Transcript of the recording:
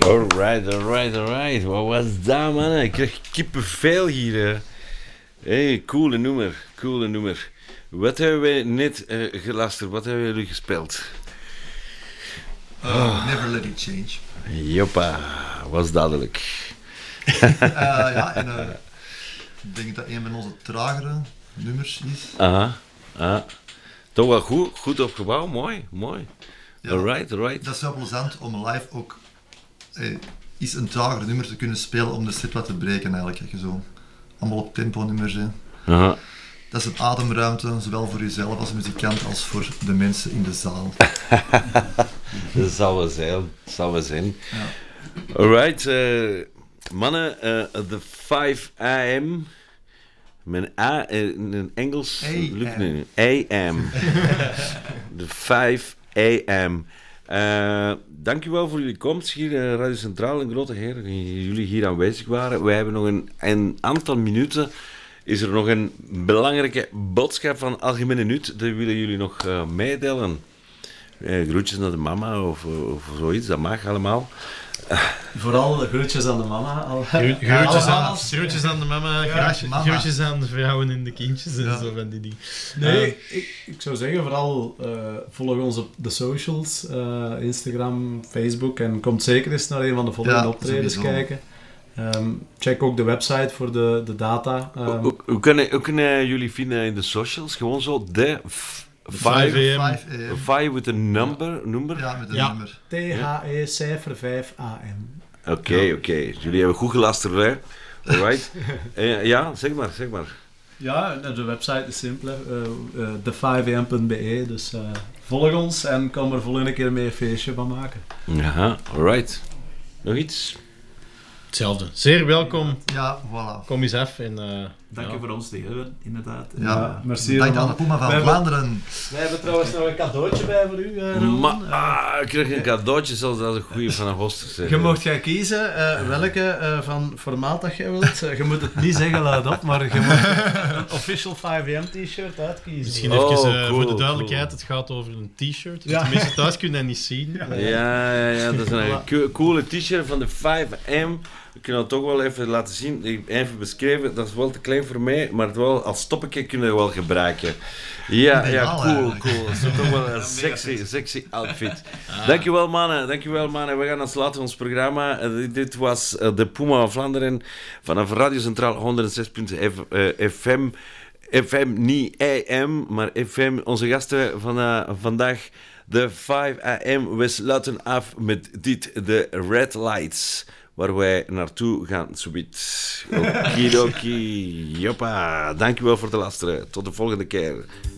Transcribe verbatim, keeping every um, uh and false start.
Alright, alright, alright. Wat was dat, man? Ik krijg kippenvel hier. Hé, hey, coole nummer, coole nummer. Wat hebben wij net uh, geluisterd? Wat hebben jullie gespeeld? Uh, Never Let It Change. Joppa, was duidelijk. uh, ja, en uh, ik denk dat een van onze tragere nummers is. Aha, aha. Toch wel goed, goed opgebouwd, mooi, mooi. Ja, alright, alright. Dat is wel plezant om live ook eh, iets een trager nummer te kunnen spelen om de set wat te breken eigenlijk. Je zo allemaal op tempo nummers. Hè. Aha. Dat is een ademruimte, zowel voor jezelf als muzikant als voor de mensen in de zaal. Dat zal wel zijn, dat zal wel zijn. Ja. Alright, uh, mannen, uh, the five a m. Mijn A uh, in Engels lukt niet. A M. The five a m. Uh, dankjewel voor jullie komst hier, uh, Radio Centraal en Grote Heer, dat jullie hier aanwezig waren. Wij hebben nog een, een aantal minuten. Is er nog een belangrijke boodschap van algemene nut? Dat willen jullie nog uh, meedelen? Uh, groetjes naar de mama of, of zoiets, dat mag allemaal. Vooral groetjes aan de mama. Al, Gro- groetjes, aan, groetjes aan de mama, ja, groetjes, mama. groetjes aan de vrouwen en de kindjes en ja. zo van die dingen. Nee, Uh, ik, ik zou zeggen vooral uh, volg ons op de socials, uh, Instagram, Facebook en kom zeker eens naar een van de volgende Ja, optredens sowieso. kijken. Um, check ook de website voor de, de data. Um, Hoe, hoe, hoe, kunnen, hoe kunnen jullie vinden in de socials? Gewoon zo de f- vijf five, a m. vijf a m. five with a number, number? Ja, met een Ja. nummer. T H E cijfer vijf A M. Oké, okay, oké. Okay. Jullie hebben goed geluisterd, hè? Alright. uh, ja, zeg maar, zeg maar. Ja, de website is simpel, uh, uh, de vijf a m punt b e, dus uh, volg ons en kom er volgende keer mee een feestje van maken. Ja, alright. Nog iets? Hetzelfde. Zeer welkom. Ja, voilà. Kom eens af. En, uh, Dank ja. je voor ons te hebben, inderdaad. Ja, Ja, merci, dank aan Roman. de Puma van We hebben- Vlaanderen. We hebben trouwens nog een cadeautje bij voor u, uh, Roman. Ma Uh, ah, ik krijg een cadeautje, zelfs dat is een goeie van een hoster. Je mocht gaan kiezen uh, welke uh, van formaat dat je wilt. Uh, je moet het niet zeggen luidop, maar je mag een official vijf a m t-shirt uitkiezen. Misschien Oh, even uh, cool, voor de duidelijkheid, cool. het gaat over een t-shirt. Ja. De mensen thuis kunnen dat niet zien. Ja. Ja, ja, ja, dat is een co- coole t-shirt van de vijf a m. We kunnen het toch wel even laten zien. Ik heb even beschreven, dat is wel te klein voor mij, maar het wel als stoppetje kunnen we wel gebruiken. Ja, ja, Ideaal, cool, eigenlijk. cool. Dat is toch wel een sexy, sexy outfit. Dankjewel mannen, dankjewel mannen. We gaan ons laten ons programma. Uh, dit was uh, de Puma van Vlaanderen vanaf Radio Centraal honderd zes punt F M. F M, niet A M, maar F M. Onze gasten van uh, vandaag, de vijf a m. We sluiten af met dit, de Red Lights, waar wij naartoe gaan, zoiets. Okidoki, joppa. Dankjewel voor het luisteren. Tot de volgende keer.